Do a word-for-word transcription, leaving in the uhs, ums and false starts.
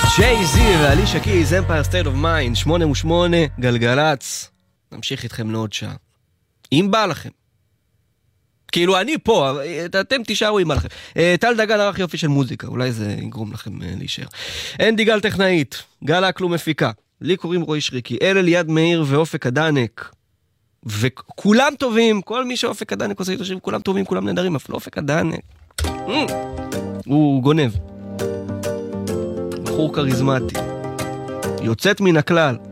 ג'יי-זי ואלישה קיז, אמפייר סטייט אוף מיינד, שמונה ושמונה, גלגלץ. נמשיך איתכם לעוד שעה. אם בא לכם. כאילו אני פה, אתם תישארו אם בא לכם. טל דגן ערך יופי של מוזיקה, אולי זה יגרום לכם להישאר. אנדי גל טכנאית, גל אקלו מפיקה, לי קוראים רועי שריקי, אלה ליד מאיר ואופק הדנק. וכולם טובים, כל מי שאופק הדנק עושה איתו שרים, כולם טובים, כולם נהדרים, אפילו אופק הדנק. הוא גונב. בחור קריזמטי. יוצאת מן הכלל.